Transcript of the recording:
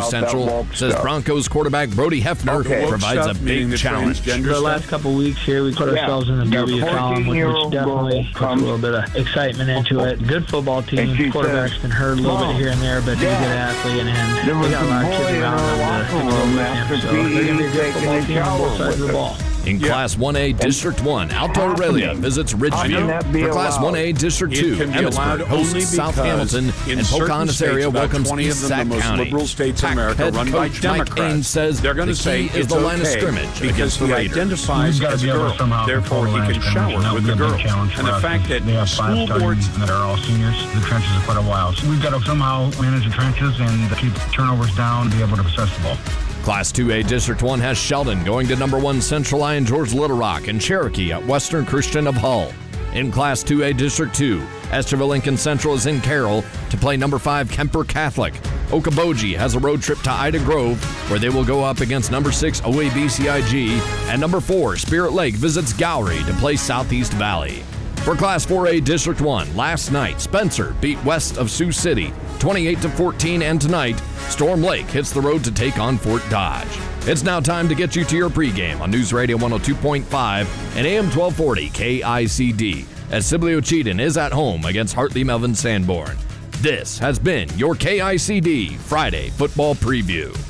Central says Broncos quarterback Brody Hefner provides a big challenge. The last couple weeks here, we put ourselves in the W column, which definitely puts a little bit of excitement into it. Good football team. Quarterback's been hurt a little bit here and there, but he's a good athlete, and they got a lot of kids around them to go with him. So they're going to be a good football team on both sides of the ball. In Class 1A District 1, Alto Aurelia visits Ridgeview. For Class 1A District 2, Emmitsburg hosts South Hamilton, and Pocahontas area welcomes East Sac County. PAC head coach Mike Ains says the key is the line of scrimmage against the Raiders. He identifies as a girl, therefore he can shower with the girls. And the fact that school boards that are all seniors, the trenches are quite a while. So we've got to somehow manage the trenches and keep turnovers down and be able to possess the ball. Class 2A District 1 has Sheldon going to number 1 Central Iron George Little Rock and Cherokee at Western Christian of Hull. In Class 2A District 2, Estherville Lincoln Central is in Carroll to play number 5 Kemper Catholic. Okoboji has a road trip to Ida Grove, where they will go up against number 6 OABCIG, and number 4 Spirit Lake visits Gowrie to play Southeast Valley. For Class 4A District 1, last night, Spencer beat West of Sioux City 28-14, and tonight, Storm Lake hits the road to take on Fort Dodge. It's now time to get you to your pregame on News Radio 102.5 and AM 1240 KICD, as Sibley Cheatham is at home against Hartley Melvin Sanborn. This has been your KICD Friday Football Preview.